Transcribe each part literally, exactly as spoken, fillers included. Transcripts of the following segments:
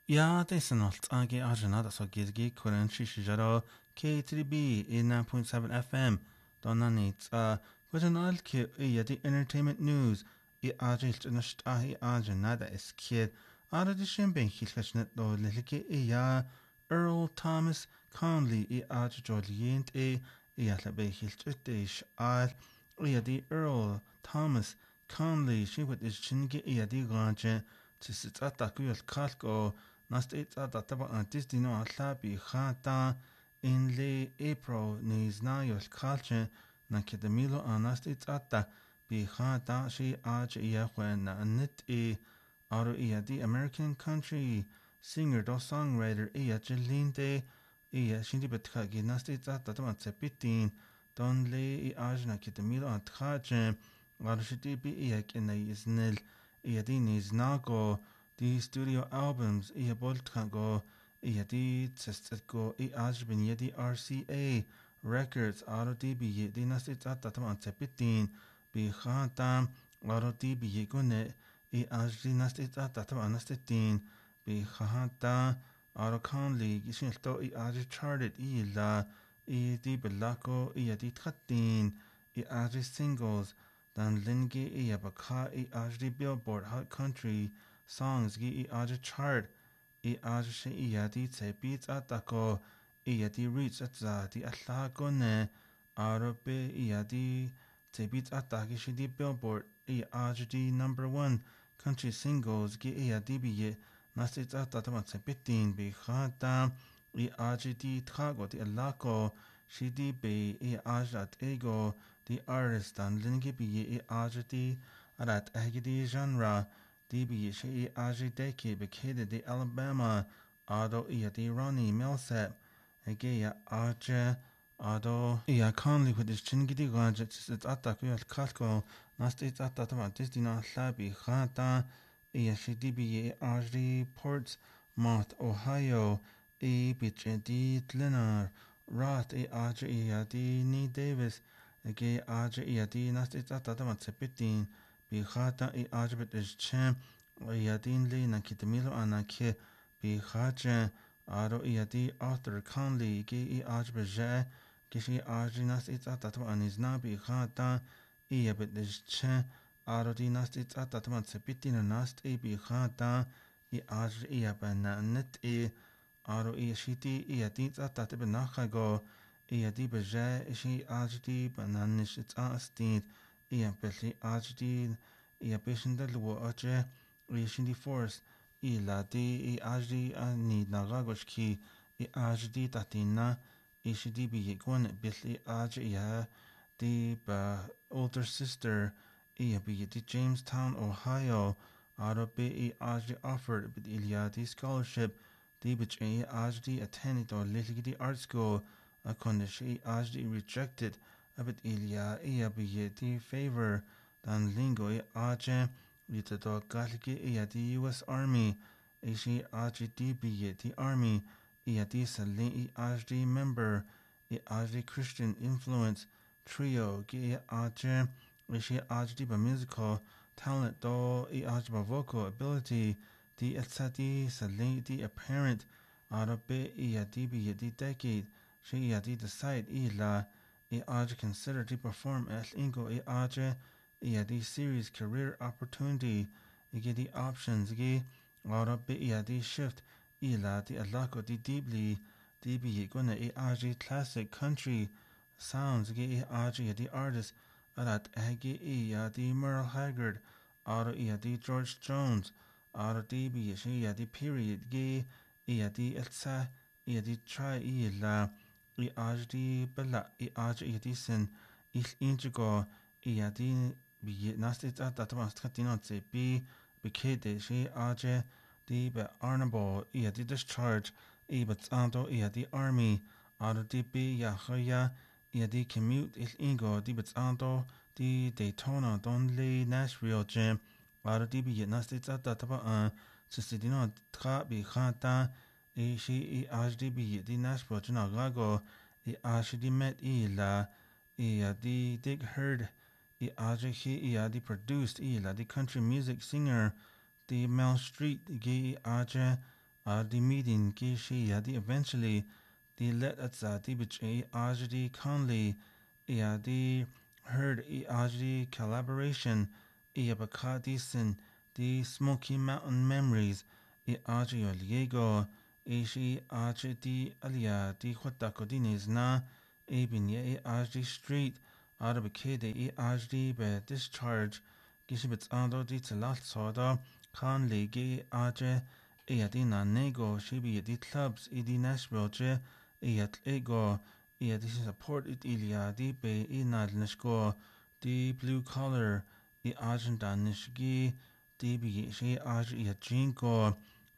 Ja, det är något agi arjana da så gizgi kuren shishijaro K three B in nine point seven F M. Donna needs uh kuren alki yadi entertainment news I ajil nashta I ajana da is kid. Ara di shimben hilkashnet do liliki iya Earl Thomas Conley I aj jolient e iya be hilchutish al yadi Earl Thomas Conley she would is chingi yadi ganche to sit at the kalko Nast it at the taba antistino alla bi khata in le April nis na yol kalche na kedemilo anast it at the bi khata she aj iya when nit e aro iya the American country singer do songwriter iya jelinde iya shindi betka gi nast it at the taba tsepitin don le i aj na kedemilo at khache aro shiti bi iya kena isnil iya di nis nago the studio albums i bolt kan go i di test go i aj bin i di R C A records aro di bi di nas it at tam tepitin bi khata aro di bi go ne i aj di nas it at tam anastetin bi khata aro Conley gishin to i aj charted i la i di belako i di thatin i aj singles dan lingi i abaka i aj di billboard hot country songs gi I aja chart I aja she I yadi te beats atako I yadi reach at za di atla go ne aro be I yadi te beats ataki she di billboard I aja di number one country singles gi I yadi bi ye nasti at atama te bitin bi khata I aja di tkago di alako she di be I aja at ego di artist dan lingi bi ye I aja di arat agi di genre D B she aji deke bekede de Alabama ado iya di Ronnie Millsap ege ya aje ado iya Conley with his chingidi gadget sit atta kuyal kalko nasti atta tama disdina labi khata iya she D B aji Port Mouth Ohio e biche di Tlinar Roth e aje iya di Nee Davis ege aje iya di nasti atta tama tsepitin bi khata I ajbet is chem yadin li na kitamilo anake bi khache aro yadi Arthur Conley gi I ajbet je gishi ajinas it atatma anizna bi khata I yabet is che aro di nast it atatma tsepitina nast I bi khata I aj I yabana net I aro I shiti I yadi atatbe nakhago I yadi beje ishi ajdi bananish it astid I yabetli ajdi I abishinda luo aje I shindi force I la di I ajdi ani nagagosh ki I ajdi tatina I shidi bi yekwan bitli aj ya di ba older sister I bi di Jamestown, Ohio aro bi I ajdi offered bit ilya di scholarship di bich I ajdi attended or little art school a kondish I ajdi rejected abit ilya I bi di favor dan lingo I aje Vita do galgi I di U S Army Ishi aji di bi di Army I di salin I ajdi member I ajdi Christian influence trio gi aje Ishi ajdi ba musical talent do I ajdi ba vocal ability di etsati salin di apparent arabe I di bi di decade she I di decide I la I aje consider to perform as ingo I aje I the series career opportunity I the options gi ora be I the shift I la the alako di deeply di bi gonna I classic country sounds gi I the artist arat agi I the Merle Haggard ora I the George Jones ora di bi she I the period gi I the etsa I the try I la I the bella I the sin ich injigo I the bi nast it at that must continue to be bekede she aje di be arnabo I di discharge I but ando I di army ado di bi ya hoya I di commute il ingo di but ando di Daytona don le Nashville gym ado di bi nast it at that ba sistino tra bi khata I she I aj di bi di Nashville jina gago I aj di met I la I di dig heard I aja he I the produced I la the country music singer the Mel Street gi aja ar di meeting gi shi ya di eventually di let at za di bich e ajdi Conley ya di heard e ajdi collaboration e abaka di sin di Smoky Mountain Memories e ajdi o liego e shi ajdi alia di khotako di nizna e binye e ajdi street ar abakede e ajdi be discharge Gishibits ando di tsalal soda Conley gi aje e adi na nego shibi di clubs i di Nashville je e at ego e adi support it ilia di be i nad nishko di blue collar i ajen da nishgi di bi shi aj i jinko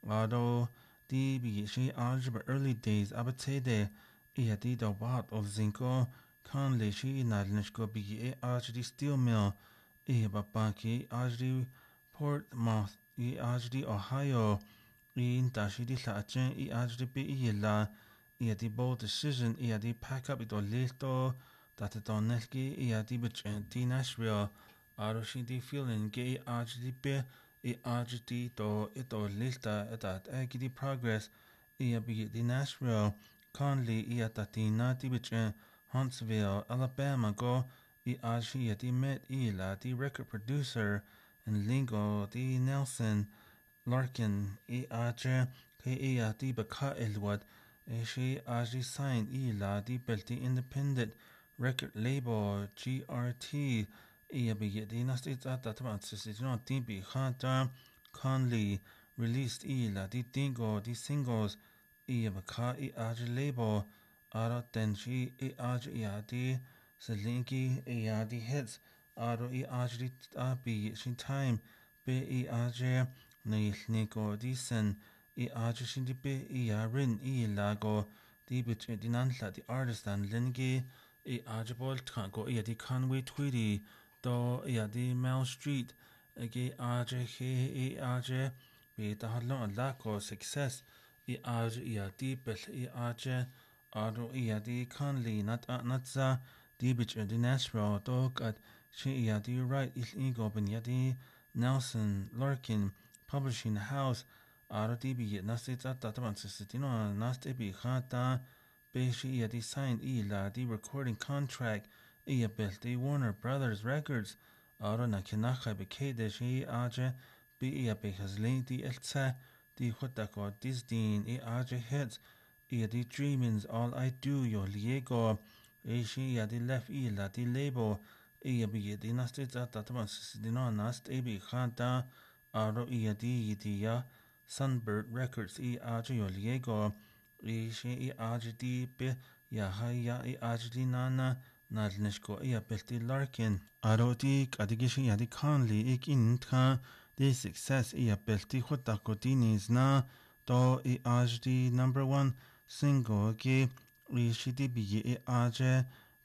ado di bi shi aj ba early days abatede e adi do bat ol zinko Conley shi i nad nishko bi e aj di steel mill e babaki ajdi Portsmouth i ajdi Ohio i dashi di lachen i ajdi bi i la i adi bold decision i adi pack up i do listo dat it on nelki i adi bchen di Nashville aro shi di feeling ge i ajdi bi i ajdi do i do lista edat agi di progress i abi di Nashville Conley i atati na di bchen Huntsville Alabama go I aji di met ila di record producer and lingo di Nelson Larkin I aje ke ia di baka elwad e shi aji sign ila di belti independent record label G R T I abi di nasti tata taban sisino di bi khata Conley released ila di dingo di singles I baka I aji label ara tenji I aji ia di Selinki e adi hits aro I ajri abi shin time be I ajri na niko di sen I ajri shin di be I arin I lago di bit di nanla di artist and lingi I ajri bol go I adi Conway Tweedy do I adi Mel Street agi ajri he I ajri be da halon lako success I ajri I adi bel I ajri aro I adi Conley nat natza di bich di Nashville dog at she di right il ego ben yadi Nelson Larkin Publishing House ar di bi nastit at databan sistino nast bi khata be she yadi signed ila di recording contract I built di Warner Brothers Records ar na kinacha be kede she aje bi I be hasli di eltsa di khotako Disney I aje hits I di dreamings all I do yo liego e shi ya di left i la di label e ya bi di nasti za ta taban di no nast e bi khanta aro i ya di di ya Sunbird Records i aji yo liego e shi i aji di be ya ha ya i aji di nana na nishko i ya belti Larkin aro di kadigi shi ya di Conley ik in ka di success i ya belti khotako di nizna do i aji di number one single ki I shi di bi I aje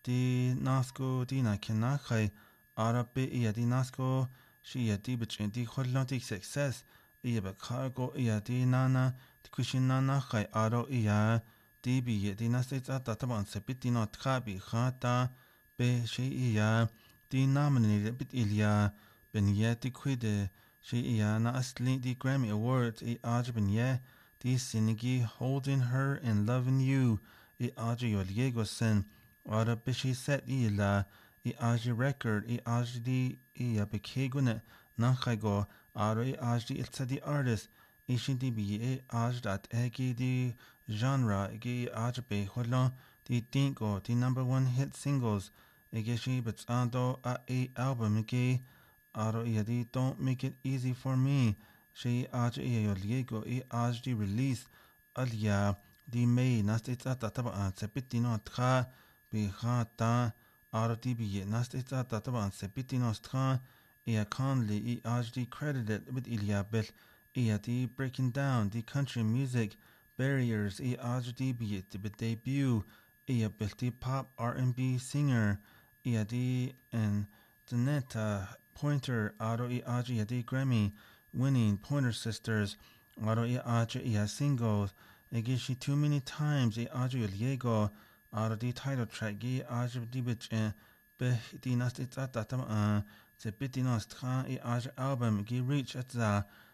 di nasko di na kenachai arabe I di nasko shi ya di bichin di khodlon di success I ba cargo I di nana di kushin nana khai aro I ya di bi di nasti ta taban se bit di not khabi khata be shi I ya di nominated bit ilya ben ye di kwide shi I ya na asli di Grammy Awards I aje ben ye di sinigi holding her and loving you I aji yo liego sen ora bishi set I la I aji record I aji di I ya bekegune nanchaigo aro I aji ilsa di artist I shi di bi I aji dat egi di genre egi aji be hodlon di dingo di number one hit singles egi shi betzando a a album egi aro I di don't make it easy for me shi aji I yo liego I aji di release alia di May nastitza tataba sepitino tra bi khata R T B nastitza tataba sepitino tra e Conley I H D credited with Ilya Bell e di breaking down the country music barriers e H D B the debut e belti pop R and B singer e di and Donetta Pointer aro e H D Grammy winning Pointer Sisters aro e H e singles I guess she too many times e ajo liego out of the title track ge ajo di bit be di nast it's at that uh the bit di nast e ajo album ge reach at the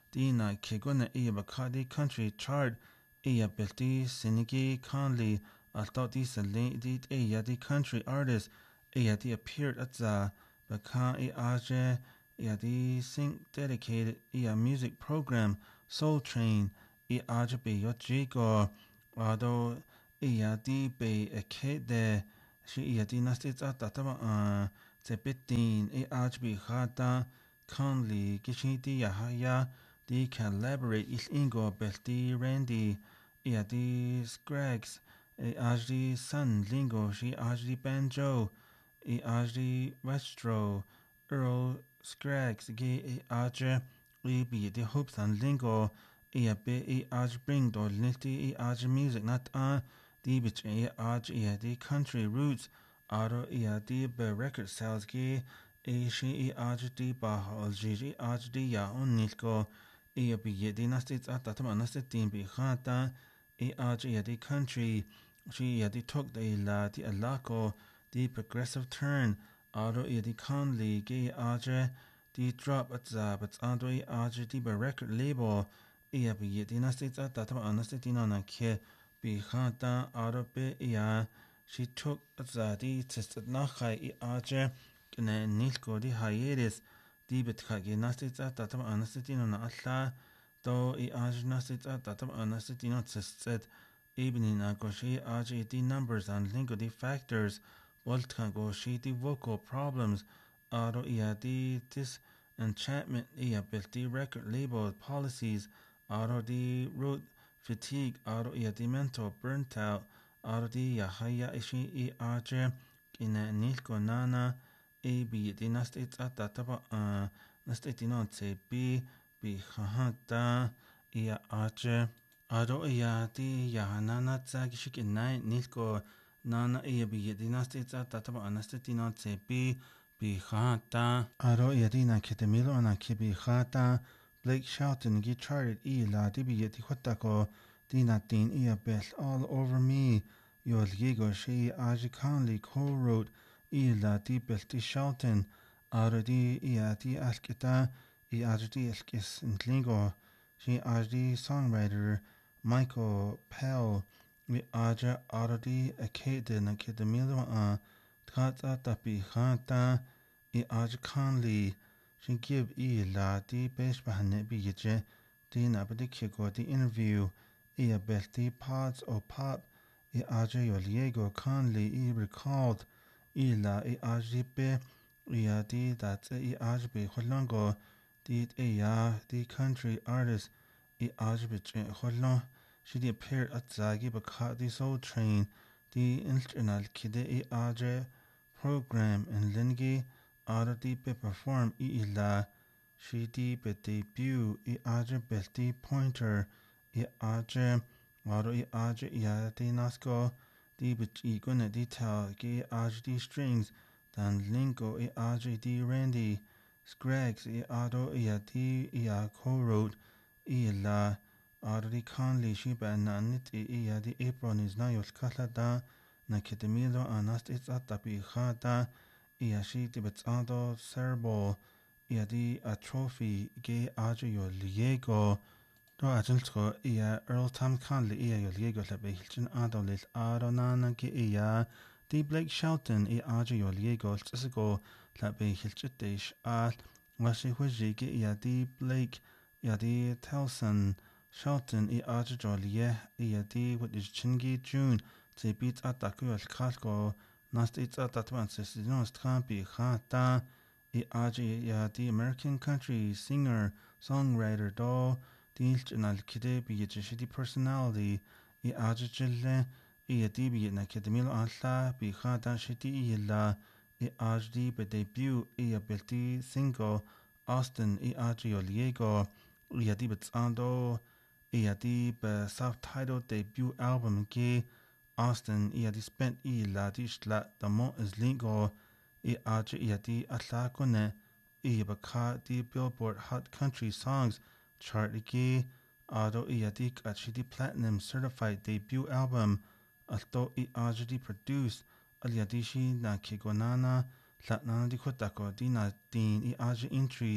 Dina Kiguna Ia Bakadi Country Chart Ia Bilti Sinigi Conley Although di Salin di Ia di Country Artist Ia di appeared at the Baka I Aje Ia di Sing dedicated Ia music program Soul Train I Aje Be Yojigo Although Ia di Be a kid there She Ia di Nastit at Tataba Tebitin I Aje Be Hata Conley Gishiti Yahaya Di collaborate il ingo belti Randy ia di Scraggs e ajdi Sun Lingo she ajdi Banjo e ajdi Retro Earl Scraggs ge e aje e bi di Hopes and Lingo ia be e aj bring do nilti e aj music not a di bit e aj ia di country roots aro ia di be record sales ge e she e aj di bahal ji aj di ya on nilko ia bi yedi nastit at tatama nastit din bi khata e aj ia di country she ia di tok de la di alako di progressive turn aro ia di Conley ge aj di drop at za but ando e aj di ba record label ia bi yedi nastit at tatama nastit din on ke bi khata aro be ia she took at za di test nachai e aj kne nilko di hiatus di betkage nasita tatam anasitino na alla do I aj nasita tatam anasitino tsset ebni na goshi aj di numbers and lingo di factors voltkan goshi di vocal problems aro ia di disenchantment ia belti record label policies aro di road fatigue aro ia di mental burnt out aro di yahaya ishi I aj ina nilko nana A B di nastit at tataba uh nastit no te B bi hahata ia ache ado ia di ya nana tsagi shik nai nilko nana ia bi di nastit at tataba nastit no te B bi hahata ado ia di na ketemilo na kibi hata Blake Shelton gi charted I la di bi di hotako di na din ia bell all over me yo ligo she aji Conley co-wrote I la di belti Shelton aro di ia di alkita I aj di alkis intlingo she aj di songwriter Michael Pell I aja aro di akede na kedemilo a tata tapi khata I aj Conley she give I la di besh bahane bi yeje di na badi kiko di interview ia belti pods o pop I aja yo liego Conley I recalled Ila I ajbe ia di dat I ajbe holongo di ia di country artist I ajbe holon she di appeared at zagi baka di Soul Train di internal kide I aj program in lingi ara di be perform I ila she di be debut I aj belti pointer I aj aro I aj ia di nasko di bit I gonna detail ge aj di strings dan lingo I aj di Randy Scraggs I ado ia di ia co-wrote I la ado di Conley she ba na nit I ia di April is na yol kala da na kedemilo anast it's at tapi khata ia she di bit ado cerebral ia di a trophy ge aj yo liego do ajelsko ia Earl Tom Conley ia yo liego la behilchin ado lis ado nana ge ia di Blake Shelton I aja yo liego tsisigo la behilchitish al washi huji ge ia di Blake ia di Telson Shelton I aja jo lie ia di what is chingi June te beat ataku al kalko nast it's atatwan sesinos trampi khata I aja ia di American country singer songwriter do Dilchinal kide bi yeshidi personality I aja jille I di bi na kedemilo alla bi khada shiti illa I ajdi be debut I belti single Austin I aja yo liego I di betsando I di be self-titled debut album ge Austin I di spent I la di shla the mo is lingo I aja I di alla kone I baka di Billboard Hot Country Songs chart ge ado I di achidi platinum certified debut album alto I ajdi produced aliadishi na kigonana latnana di kotako di na din I aja entries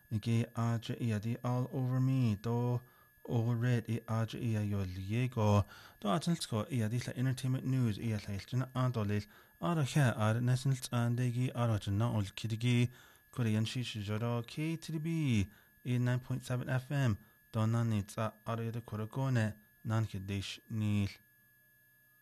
Ige adre iadi all over me do over red i adre ia yo liego do atilsko iadi la entertainment news ia la ilchina adolil ara kha ar national andegi ara jna ol kidigi Korean shishi joro K T B in nine point seven F M do nani tsa ara de koragone nan kidish nil